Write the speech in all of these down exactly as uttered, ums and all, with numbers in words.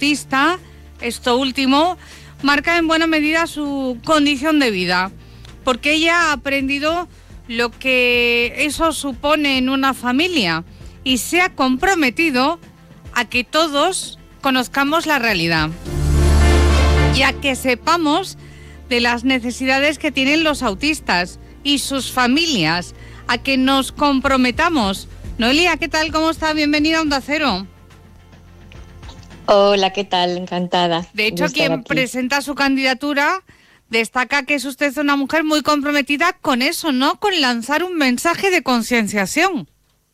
autista, esto último, marca en buena medida su condición de vida, porque ella ha aprendido lo que eso supone en una familia y se ha comprometido a que todos conozcamos la realidad y a que sepamos de las necesidades que tienen los autistas y sus familias, a que nos comprometamos. Noelia, ¿qué tal? ¿Cómo está? Bienvenida a Onda Cero. Hola, ¿qué tal? Encantada. De hecho, quien aquí presenta su candidatura destaca que es usted una mujer muy comprometida con eso, ¿no? Con lanzar un mensaje de concienciación.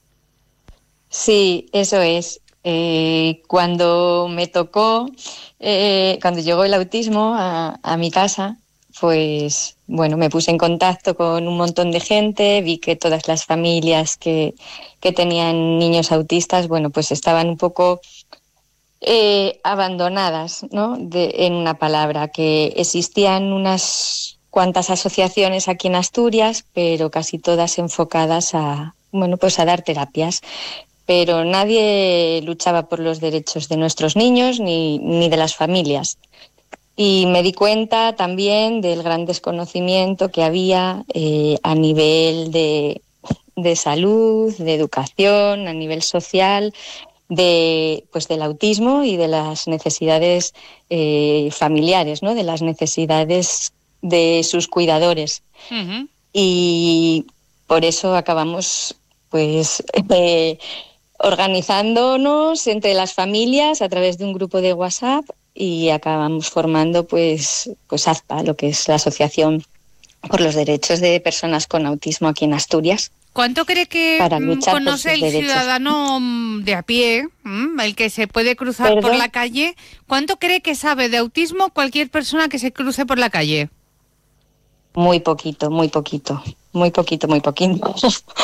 Sí, eso es. Eh, cuando me tocó, eh, cuando llegó el autismo a, a mi casa, pues bueno, me puse en contacto con un montón de gente, vi que todas las familias que, que tenían niños autistas, bueno, pues estaban un poco eh, abandonadas, ¿no? De, en una palabra, que existían unas cuantas asociaciones aquí en Asturias, pero casi todas enfocadas a, bueno, pues a dar terapias. Pero nadie luchaba por los derechos de nuestros niños ni, ni de las familias. Y me di cuenta también del gran desconocimiento que había eh, a nivel de, de salud, de educación, a nivel social, de, pues del autismo y de las necesidades eh, familiares, ¿no? De las necesidades de sus cuidadores. Uh-huh. Y por eso acabamos, pues... Eh, organizándonos entre las familias a través de un grupo de WhatsApp y acabamos formando pues, pues A Z P A, lo que es la Asociación por los Derechos de Personas con Autismo aquí en Asturias. ¿Cuánto cree que conoce el derechos. ciudadano de a pie, el que se puede cruzar ¿Perdón? por la calle? ¿Cuánto cree que sabe de autismo cualquier persona que se cruce por la calle? Muy poquito, muy poquito, muy poquito, muy poquito.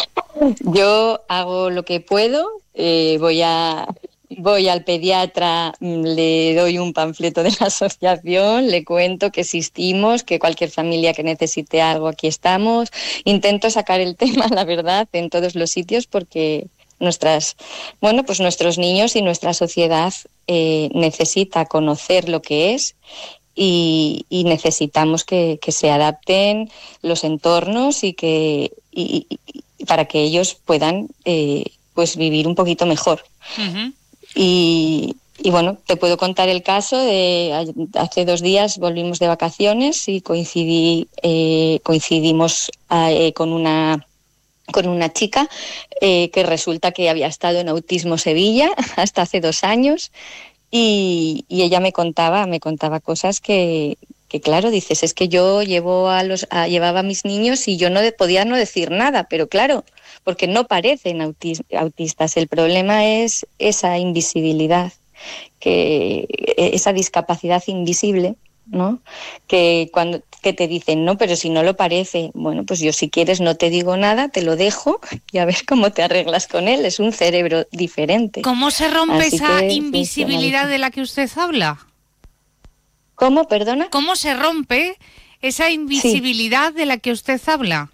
Yo hago lo que puedo, eh, voy a voy al pediatra, le doy un panfleto de la asociación, le cuento que existimos, que cualquier familia que necesite algo, aquí estamos. Intento sacar el tema, la verdad, en todos los sitios porque nuestras, bueno, pues nuestros niños y nuestra sociedad eh, necesita conocer lo que es. Y, y necesitamos que, que se adapten los entornos y que y, y para que ellos puedan eh, pues vivir un poquito mejor. Uh-huh. Y, y bueno, te puedo contar el caso de hace dos días volvimos de vacaciones y coincidí eh, coincidimos eh, con una con una chica eh, que resulta que había estado en Autismo Sevilla hasta hace dos años. Y, y ella me contaba, me contaba cosas que, que claro, dices, es que yo llevo a los, a, llevaba a mis niños y yo no de, podía no decir nada, pero claro, porque no parecen autis, autistas. El problema es esa invisibilidad, que esa discapacidad invisible, ¿no? Que cuando que te dicen, no, pero si no lo parece, bueno, pues yo si quieres no te digo nada, te lo dejo y a ver cómo te arreglas con él. Es un cerebro diferente. ¿Cómo se rompe Así esa invisibilidad de la que usted habla? ¿Cómo, perdona? ¿Cómo se rompe esa invisibilidad sí. de la que usted habla?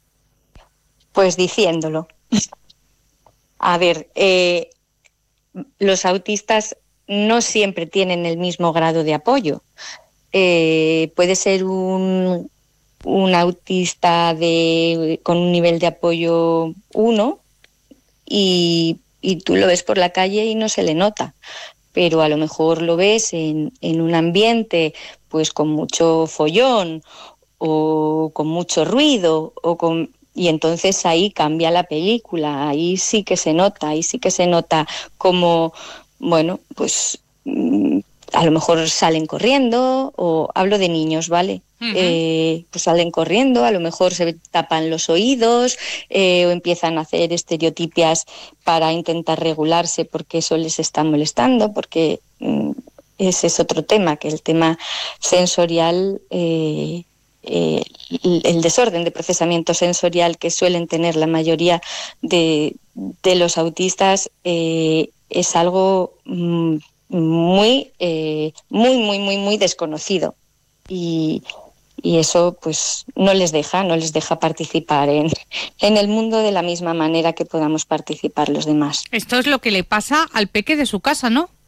Pues diciéndolo. A ver, eh, los autistas no siempre tienen el mismo grado de apoyo. Eh, puede ser un, un autista de, con un nivel de apoyo uno y, y tú lo ves por la calle y no se le nota, pero a lo mejor lo ves en, en un ambiente pues con mucho follón o con mucho ruido o con, y entonces ahí cambia la película, ahí sí que se nota, ahí sí que se nota como, bueno, pues... Mmm, a lo mejor salen corriendo, o hablo de niños, ¿vale? Uh-huh. Eh, pues salen corriendo, a lo mejor se tapan los oídos eh, o empiezan a hacer estereotipias para intentar regularse porque eso les está molestando, porque mm, ese es otro tema, que el tema sensorial, eh, eh, el desorden de procesamiento sensorial que suelen tener la mayoría de, de los autistas eh, es algo... Mm, muy, eh, muy, muy, muy, muy desconocido y, y eso pues no les deja, no les deja participar en, en el mundo de la misma manera que podamos participar los demás. Esto es lo que le pasa al peque de su casa, ¿no?